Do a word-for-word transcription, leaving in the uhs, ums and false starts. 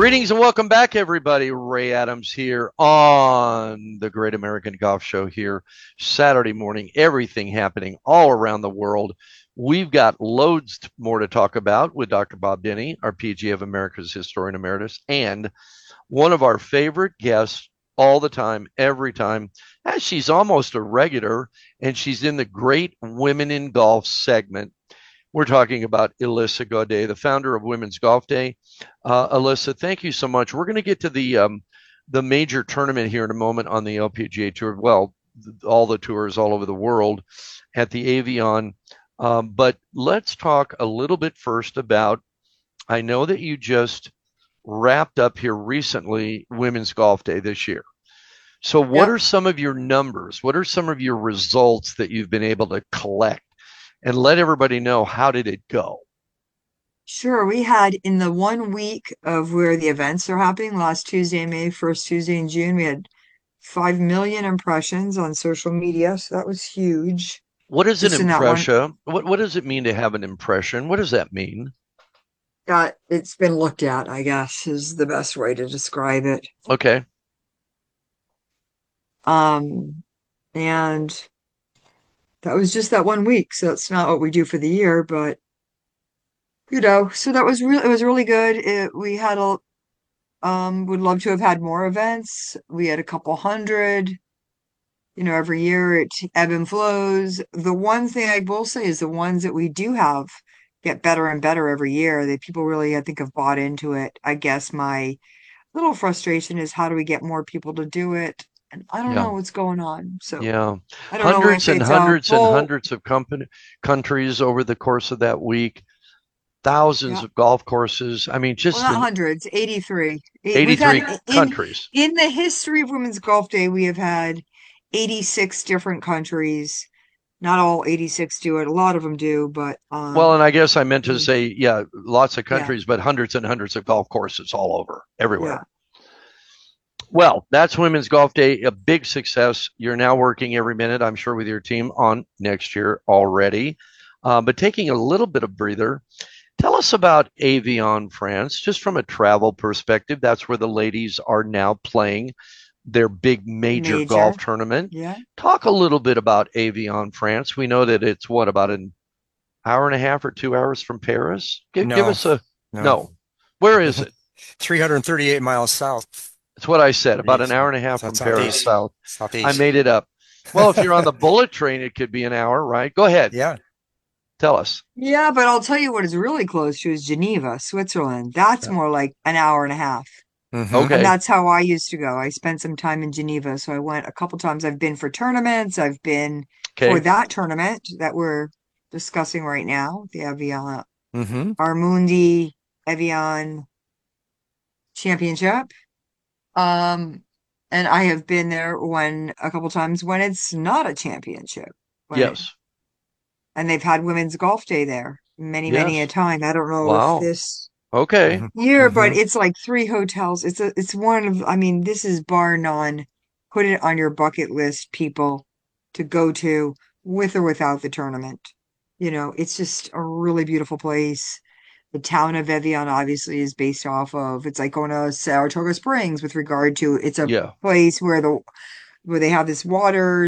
Greetings and welcome back, everybody. Ray Adams here on the Great American Golf Show here, Saturday morning. Everything happening all around the world. We've got loads more to talk about with Doctor Bob Denny, our P G A of America's Historian Emeritus, and one of our favorite guests all the time, every time. As she's almost a regular, and she's in the Great Women in Golf segment. We're talking about Alyssa Gaudet, the founder of Women's Golf Day. Uh, Alyssa, thank you so much. We're going to get to the um, the major tournament here in a moment on the L P G A Tour. Well, all the tours all over the world at the Avion. Um, but let's talk a little bit first about, I know that you just wrapped up here recently Women's Golf Day this year. So what Yep. are some of your numbers? What are some of your results that you've been able to collect? And let everybody know, how did it go? Sure. We had in the one week of where the events are happening, last Tuesday in May, first Tuesday in June, we had five million impressions on social media. So that was huge What is an just in that one. impression? What what does it mean to have an impression? What does that mean? Got it's been looked at, I guess, is the best way to describe it. Okay. Um, and that was just that one week. So it's not what we do for the year, but you know, so that was really, it was really good. It, we had a, um, would love to have had more events. We had a couple hundred. You know, every year it ebb and flows. The one thing I will say is the ones that we do have get better and better every year. That people really, I think, have bought into it. I guess my little frustration is how do we get more people to do it? And I don't Yeah. know what's going on. So Yeah. I don't know Hundreds if and it's a hundreds and full, hundreds of company countries over the course of that week. Thousands yeah, of golf courses. I mean, well, just not an hundreds, eighty-three. Eight, we've had eighty-three in countries. in the history of Women's Golf Day, we have had eighty-six different countries. Not all eighty-six do it. A lot of them do, but Well, um, and I guess I meant to say, yeah, lots of yeah, countries, but hundreds and hundreds of golf courses all over, everywhere. yeah. Well, that's Women's Golf Day, a big success. You're now working every minute, I'm sure, with your team on next year already. Uh, but taking a little bit of breather, tell us about Avion France, just from a travel perspective. That's where the ladies are now playing their big major golf Major. tournament. Yeah. Talk a little bit about Avion France. We know that it's what, about an hour and a half or two hours from Paris? Give, give No, us a no. no. Where is it? three hundred thirty-eight miles south, It's what I said, about an east, hour and a half south, from Paris southeast, south. I southeast. made it up. Well, if you're on the bullet train, it could be an hour, right? Go ahead. Yeah. Tell us. Yeah, but I'll tell you what is really close to is Geneva, Switzerland. That's Yeah. more like an hour and a half. hmm And Okay. that's how I used to go. I spent some time in Geneva. So I went a couple times. I've been for tournaments. I've been for Okay. that tournament that we're discussing right now, the Evian hmm Armundi Evian Championship. Um, and I have been there when a couple times when it's not a championship. When it Yes. and they've had Women's Golf Day there many, many a Yes. time. I don't know if Wow. this Okay. hmm year, but hmm it's like three hotels. It's a, it's one of, I mean, this is bar none. Put it on your bucket list, people, to go to with or without the tournament. You know, it's just a really beautiful place. The town of Evian obviously is based off of, it's like going to Saratoga Springs with regard to it's a Yeah. place where the where they have this water